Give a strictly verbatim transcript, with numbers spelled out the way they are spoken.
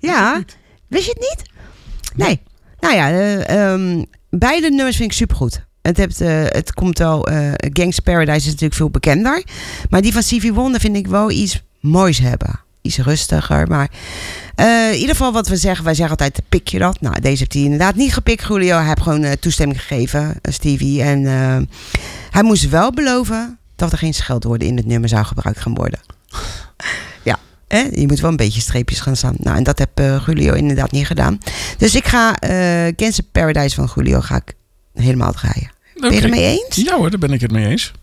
Ja, wist je het niet? Nee. Nou ja, uh, um, beide nummers vind ik supergoed. Het, hebt, uh, het komt wel... Uh, Gangsta Paradise is natuurlijk veel bekender. Maar die van Stevie Wonder vind ik wel iets moois hebben. Iets rustiger. Maar uh, in ieder geval wat we zeggen. Wij zeggen altijd, pik je dat? Nou, deze heeft hij inderdaad niet gepikt. Julio, hij heeft gewoon uh, toestemming gegeven. Uh, Stevie. En uh, hij moest wel beloven dat er geen scheldwoorden in het nummer zou gebruikt gaan worden. Ja. Eh, je moet wel een beetje streepjes gaan staan. Nou, en dat heb uh, Julio inderdaad niet gedaan. Dus ik ga uh, Gangsta Paradise van Julio ga ik helemaal draaien. Okay. Ben je het ermee eens? Ja hoor, daar ben ik het mee eens.